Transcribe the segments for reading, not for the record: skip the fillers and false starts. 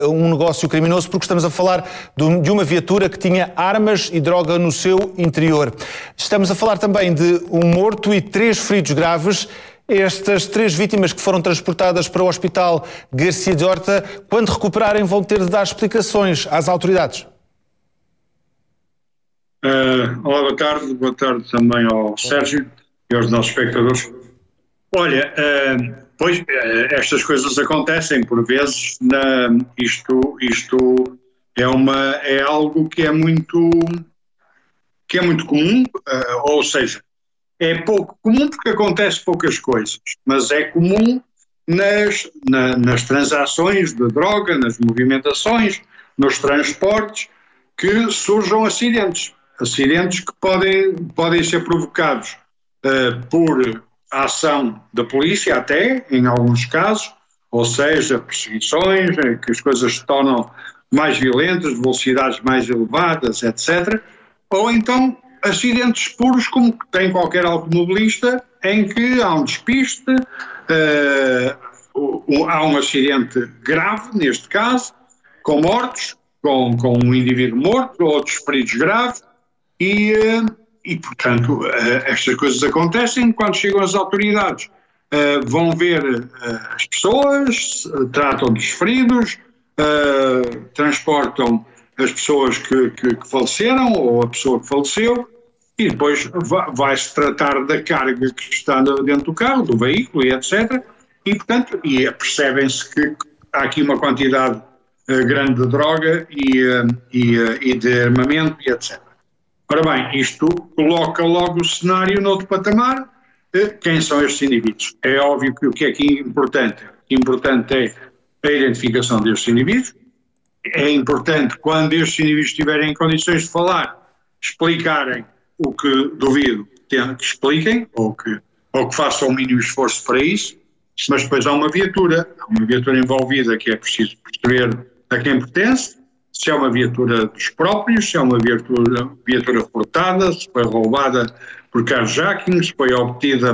um negócio criminoso, porque estamos a falar de uma viatura que tinha armas e droga no seu interior. Estamos a falar também de um morto e 3 feridos graves. Estas 3 vítimas que foram transportadas para o Hospital Garcia de Horta, quando recuperarem, vão ter de dar explicações às autoridades. Olá, boa tarde também ao Sérgio e aos nossos espectadores. Olha, pois estas coisas acontecem por vezes, isto é algo que é muito comum, ou seja, é pouco comum porque acontece poucas coisas, mas é comum nas transações de droga, nas movimentações, nos transportes, que surjam acidentes que podem ser provocados por a ação da polícia até, em alguns casos, ou seja, perseguições, que as coisas se tornam mais violentas, velocidades mais elevadas, etc. Ou então acidentes puros, como tem qualquer automobilista, em que há um despiste, há um acidente grave, neste caso, com mortos, com um indivíduo morto, outros feridos graves, e, portanto, estas coisas acontecem quando chegam as autoridades. Vão ver as pessoas, tratam dos feridos, transportam as pessoas que faleceram ou a pessoa que faleceu, e depois vai-se tratar da carga que está dentro do carro, do veículo e etc. E, portanto, percebem-se que há aqui uma quantidade grande de droga e de armamento e etc. Ora bem, isto coloca logo o cenário noutro patamar. Quem são estes indivíduos? É óbvio que o que é aqui importante é a identificação destes indivíduos. É importante, quando estes indivíduos estiverem em condições de falar, explicarem o que duvido que expliquem, ou que façam o mínimo esforço para isso, mas depois há uma viatura envolvida que é preciso perceber a quem pertence, se é uma viatura dos próprios, se é uma viatura furtada, se foi roubada por carjacking, se foi obtida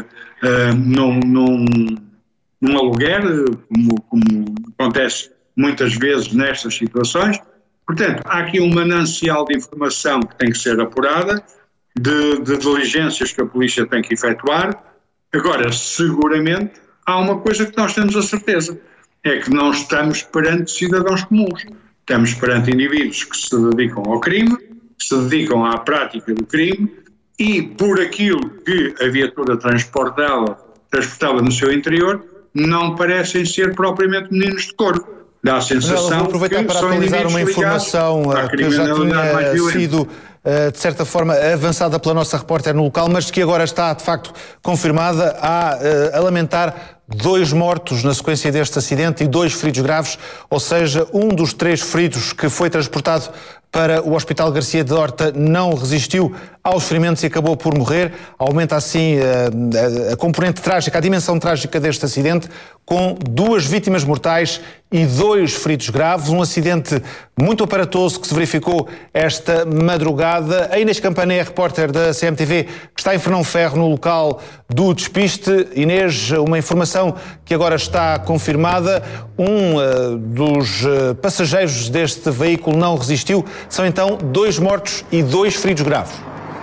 num aluguer, como acontece muitas vezes nestas situações. Portanto, há aqui um manancial de informação que tem que ser apurada, de diligências que a polícia tem que efetuar. Agora, seguramente, há uma coisa que nós temos a certeza, é que não estamos perante cidadãos comuns. Estamos perante indivíduos que se dedicam ao crime, que se dedicam à prática do crime, e por aquilo que a viatura transportava no seu interior, não parecem ser propriamente meninos de cor. Dá a sensação vou aproveitar para atualizar uma informação que já tinha sido, de certa forma, avançada pela nossa repórter no local, mas que agora está, de facto, confirmada. A lamentar 2 mortos na sequência deste acidente e 2 feridos graves, ou seja, um dos 3 feridos que foi transportado para o Hospital Garcia de Horta não resistiu aos ferimentos e acabou por morrer. Aumenta assim a componente trágica, a dimensão trágica deste acidente, com 2 vítimas mortais e 2 feridos graves. Um acidente muito aparatoso que se verificou esta madrugada. A Inês Campana é a repórter da CMTV, que está em Fernão Ferro, no local do despiste. Inês, uma informação que agora está confirmada: um dos passageiros deste veículo não resistiu. São então 2 mortos e 2 feridos graves.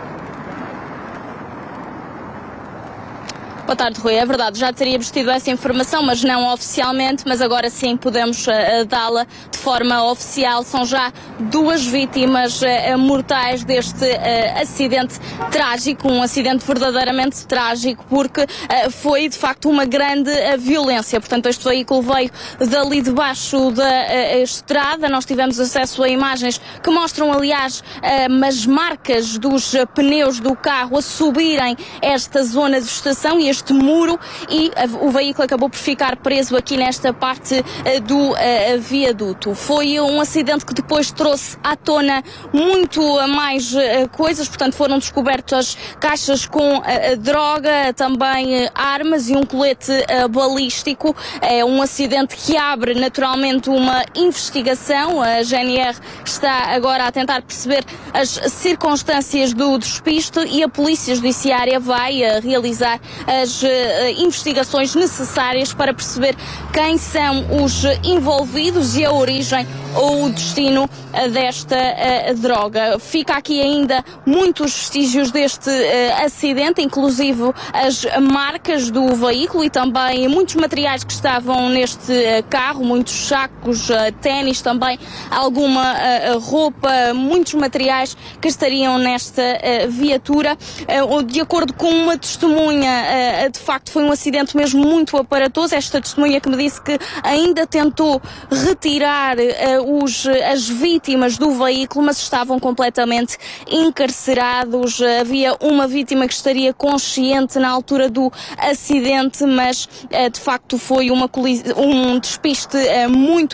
Boa tarde, Rui. É verdade, já teríamos tido essa informação, mas não oficialmente, mas agora sim podemos dá-la de forma oficial. São já 2 vítimas mortais deste acidente trágico, um acidente verdadeiramente trágico, porque foi de facto uma grande violência. Portanto, este veículo veio dali debaixo da estrada. Nós tivemos acesso a imagens que mostram, aliás, as marcas dos pneus do carro a subirem esta zona de estação e este muro, e o veículo acabou por ficar preso aqui nesta parte do viaduto. Foi um acidente que depois trouxe à tona muito mais coisas, portanto foram descobertas caixas com droga, também armas e um colete balístico. É um acidente que abre naturalmente uma investigação. A GNR está agora a tentar perceber as circunstâncias do despiste e a Polícia Judiciária vai realizar as investigações necessárias para perceber quem são os envolvidos e a origem ou o destino desta droga. Fica aqui ainda muitos vestígios deste acidente, inclusive as marcas do veículo e também muitos materiais que estavam neste carro, muitos sacos, ténis, também alguma roupa, muitos materiais que estariam nesta viatura. De acordo com uma testemunha, de facto foi um acidente mesmo muito aparatoso. Esta testemunha que me disse que ainda tentou retirar as vítimas do veículo, mas estavam completamente encarcerados. Havia uma vítima que estaria consciente na altura do acidente, mas de facto foi um despiste muito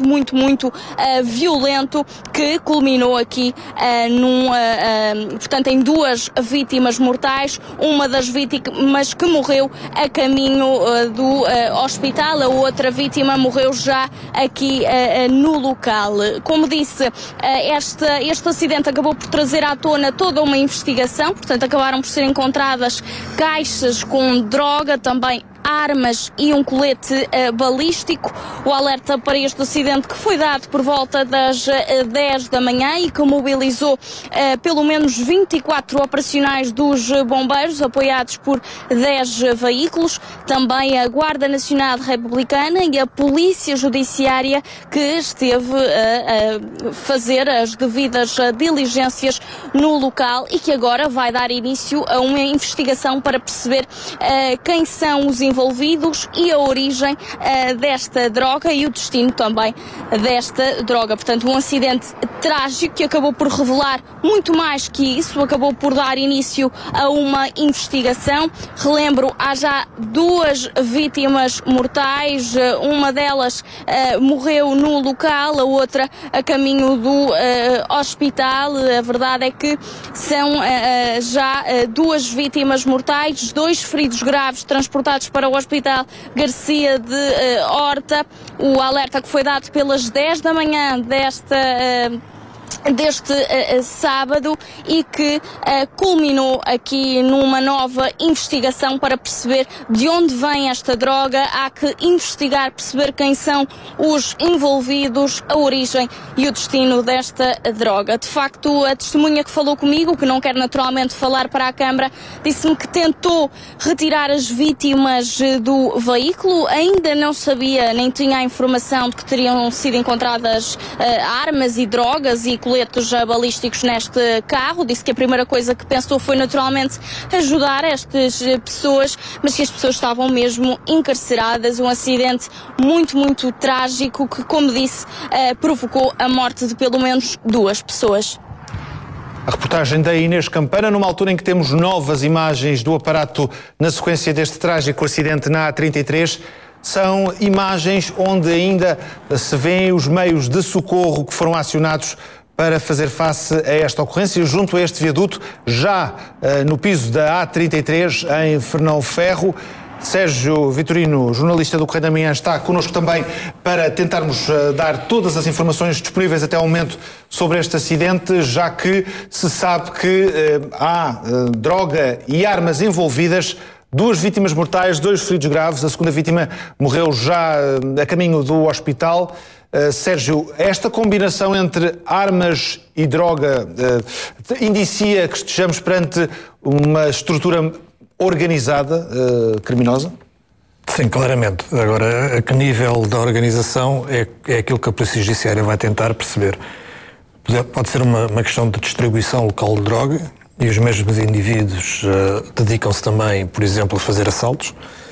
violento que culminou aqui portanto, em 2 vítimas mortais, uma das vítimas que morreu a caminho do hospital, a outra vítima morreu já aqui no local. Como disse, este acidente acabou por trazer à tona toda uma investigação, portanto acabaram por ser encontradas caixas com droga, também armas e um colete balístico. O alerta para este acidente que foi dado por volta das 10 da manhã e que mobilizou pelo menos 24 operacionais dos bombeiros, apoiados por 10 veículos, também a Guarda Nacional Republicana e a Polícia Judiciária, que esteve a fazer as devidas diligências no local e que agora vai dar início a uma investigação para perceber quem são os envolvidos e a origem desta droga e o destino também desta droga. Portanto, um acidente trágico que acabou por revelar muito mais que isso, acabou por dar início a uma investigação. Relembro, há já 2 vítimas mortais, uma delas morreu no local, a outra a caminho do hospital. A verdade é que são já 2 vítimas mortais, 2 feridos graves transportados para o Hospital Garcia de Horta. O alerta que foi dado pelas 10 da manhã deste sábado e que culminou aqui numa nova investigação para perceber de onde vem esta droga. Há que investigar, perceber quem são os envolvidos, a origem e o destino desta droga. De facto, a testemunha que falou comigo, que não quer naturalmente falar para a Câmara, disse-me que tentou retirar as vítimas do veículo, ainda não sabia, nem tinha a informação de que teriam sido encontradas armas e drogas e coletes balísticos neste carro. Disse que a primeira coisa que pensou foi naturalmente ajudar estas pessoas, mas que as pessoas estavam mesmo encarceradas. Um acidente muito trágico que, como disse, provocou a morte de pelo menos 2 pessoas. A reportagem da Inês Campana, numa altura em que temos novas imagens do aparato na sequência deste trágico acidente na A33. São imagens onde ainda se vêem os meios de socorro que foram acionados para fazer face a esta ocorrência junto a este viaduto, já no piso da A33, em Fernão Ferro. Sérgio Vitorino, jornalista do Correio da Manhã, está connosco também para tentarmos dar todas as informações disponíveis até ao momento sobre este acidente, já que se sabe que há droga e armas envolvidas. 2 vítimas mortais, 2 feridos graves. A segunda vítima morreu já a caminho do hospital. Sérgio, esta combinação entre armas e droga indicia que estejamos perante uma estrutura organizada, criminosa? Sim, claramente. Agora, a que nível da organização é aquilo que a Polícia Judiciária vai tentar perceber. Pode ser uma questão de distribuição local de droga, e os mesmos indivíduos dedicam-se também, por exemplo, a fazer assaltos.